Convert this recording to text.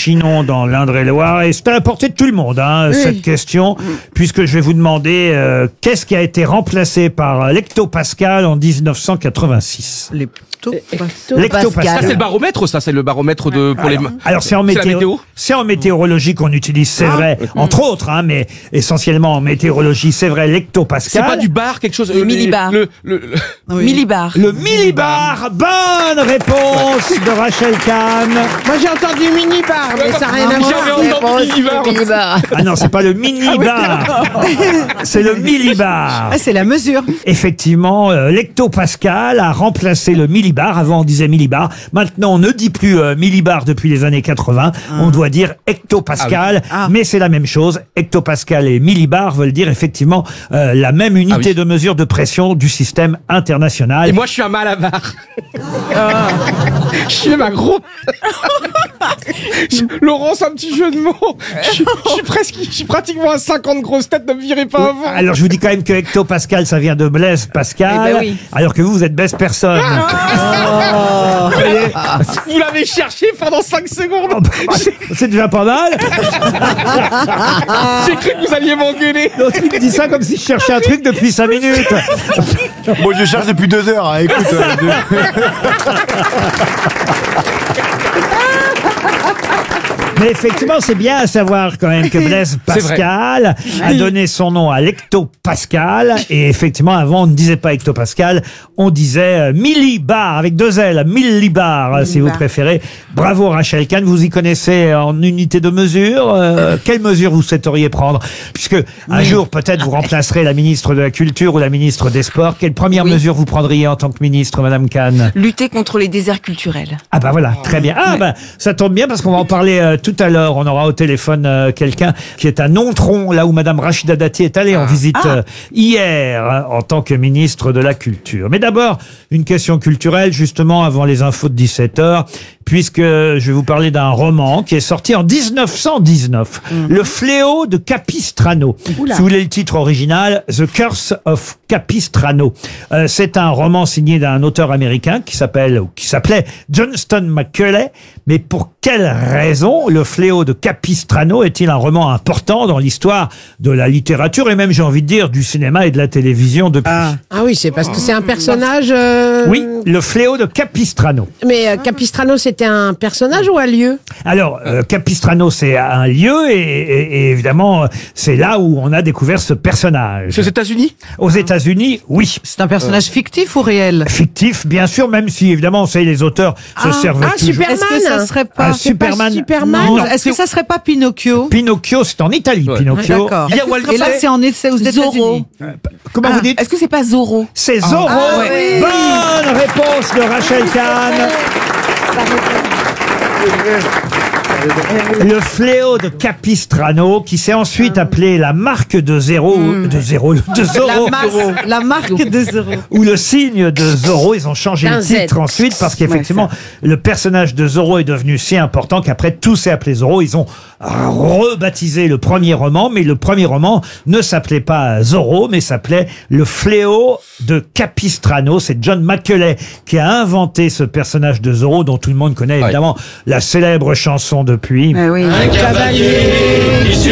Chinon dans l'Indre-et-Loire. Et c'est à la portée de tout le monde, cette question, puisque je vais vous demander qu'est-ce qui a été remplacé par l'hectopascal en 1986. L'hectopascal. Ça, c'est le baromètre, ça, c'est le baromètre de, pour alors c'est en la météo. C'est en météorologie qu'on utilise, c'est vrai, entre autres, mais essentiellement en météorologie, c'est vrai, l'hectopascal. C'est pas du bar, quelque chose. Le millibar. Millibar. Le millibar. Bonne réponse de Rachel Kahn. Moi j'ai entendu mini-bar, mais ça n'a rien à voir. Millibar. Ah non, c'est pas le mini-bar. C'est le millibar. Ah, c'est la mesure. Effectivement, l'hectopascal a remplacé le millibar. Avant, on disait millibar. Maintenant, on ne dit plus millibar depuis les années 80. On doit dire hectopascal. Mais c'est la même chose. Hectopascal et millibar veulent dire effectivement la même unité de mesure de pression du système international. Et moi, je suis un malabar. Je suis ma gros. Laurence, un petit jeu de mots. Je suis pratiquement à 50 grosses têtes, ne me virez pas avant. Alors, je vous dis quand même que hectopascal, ça vient de Blaise Pascal. Alors que vous êtes Blaise personne. Vous l'avez cherché pendant 5 secondes. C'est déjà pas mal. J'ai cru que vous alliez m'engueuler. L'autre, il dit ça comme si je cherchais un truc depuis 5 minutes. Moi, je cherche depuis 2 heures. Écoute. Mais effectivement, c'est bien à savoir quand même que Blaise Pascal a donné son nom à l'hectopascal. Et effectivement, avant, on ne disait pas hectopascal, on disait millibar, avec 2 L, millibar, si vous préférez. Bravo Rachel Kahn, vous y connaissez en unité de mesure. Quelle mesure vous souhaiteriez prendre? Puisque un jour, peut-être, vous remplacerez la ministre de la Culture ou la ministre des Sports. Quelle première mesure vous prendriez en tant que ministre, Madame Kahn? Lutter contre les déserts culturels. Ah bah voilà, très bien. Ah bah, ça tombe bien parce qu'on va en parler tout à l'heure. On aura au téléphone quelqu'un qui est à Nontron, là où Madame Rachida Dati est allée en visite hier en tant que ministre de la Culture. Mais d'abord, une question culturelle, justement, avant les infos de 17h, puisque je vais vous parler d'un roman qui est sorti en 1919. Le fléau de Capistrano. Si vous voulez le titre original, The Curse of Capistrano. C'est un roman signé d'un auteur américain qui s'appelait Johnston McCulley. Mais pour quelle raison le fléau de Capistrano est-il un roman important dans l'histoire de la littérature et même, j'ai envie de dire, du cinéma et de la télévision depuis? Ah oui, c'est parce que c'est un personnage... Oui, le fléau de Capistrano. Mais Capistrano, c'était un personnage ou un lieu? Alors, Capistrano, c'est un lieu et évidemment, c'est là où on a découvert ce personnage. Aux États-Unis? Aux États-Unis, oui. C'est un personnage fictif ou réel? Fictif, bien sûr, même si évidemment, on sait, les auteurs se servent toujours. Superman. Est-ce que ça serait pas... Superman. Superman. Non. Est-ce que ça serait pas Pinocchio? Pinocchio, c'est en Italie, Pinocchio. D'accord. Il y a Walt Et là, c'est aux États-Unis. Comment vous dites? Est-ce que c'est pas Zorro? C'est Zorro. Bonne réponse de Rachel Kahn. Le fléau de Capistrano, qui s'est ensuite appelé la marque de Zorro, La marque de Zorro. ou le signe de Zorro. Ils ont changé le titre ensuite parce qu'effectivement, le personnage de Zorro est devenu si important qu'après tout s'est appelé Zorro. Ils ont rebaptisé le premier roman, mais le premier roman ne s'appelait pas Zorro, mais s'appelait Le fléau de Capistrano. C'est John McCulley qui a inventé ce personnage de Zorro dont tout le monde connaît évidemment la célèbre chanson depuis. Oui. Un cavalier